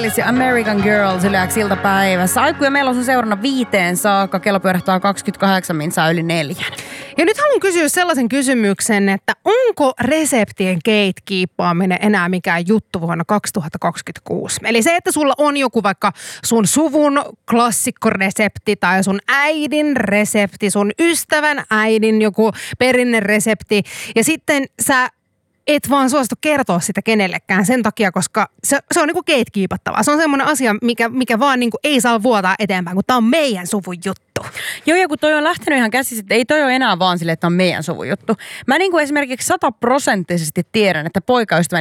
Styles ja American Girls yleensä iltapäivässä. Aikuja meillä on seurana 5 saakka. Kello pyörähtää 28 minsaa yli 4. Ja nyt haluan kysyä sellaisen kysymyksen, että onko reseptien gatekeepaaminen enää mikään juttu vuonna 2026? Eli se, että sulla on joku vaikka sun suvun klassikkoresepti tai sun äidin resepti, sun ystävän äidin joku perinneresepti ja sitten sä et vaan suostu kertoa sitä kenellekään sen takia, koska se on niinku gatekeepattavaa. Se on semmoinen asia, mikä vaan niinku ei saa vuotaa eteenpäin, kun tää on meidän suvun juttu. Joo, ja kun toi on lähtenyt ihan käsissä, että ei toi ole enää vaan sille, että on meidän suvun juttu. Mä niinku esimerkiksi 100% tiedän, että poikaystäväni